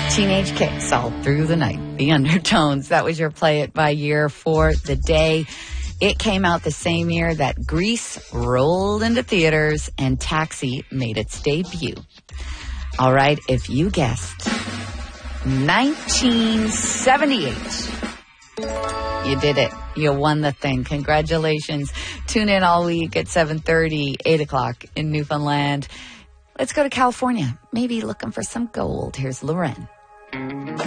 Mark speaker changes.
Speaker 1: Teenage Kicks all through the night. The Undertones. That was your Play It By Year for the day. It came out the same year that Grease rolled into theaters and Taxi made its debut. All right, if you guessed 1978, you did it. You won the thing. Congratulations. Tune in all week at 7:30, 8 o'clock in Newfoundland. Let's go to California. Maybe looking for some gold. Here's Loren.